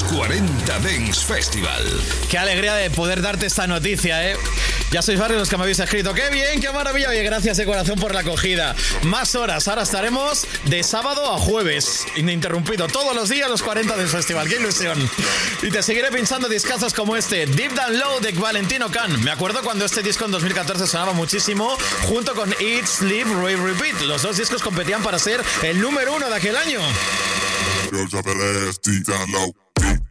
Los 40 Dance Festival. Qué alegría de poder darte esta noticia, ¿eh? Ya sois varios los que me habéis escrito. ¡Qué bien, qué maravilla! Oye, gracias de corazón por la acogida. Más horas, ahora estaremos de sábado a jueves, ininterrumpido, todos los días los 40 Dance Festival. ¡Qué ilusión! Y te seguiré pinchando discazos como este, Deep Down Low de Valentino Can. Me acuerdo cuando este disco en 2014 sonaba muchísimo, junto con Eat, Sleep, Rave, Repeat. Los dos discos competían para ser el número 1 de aquel año. Girl, drop that ass deep down low.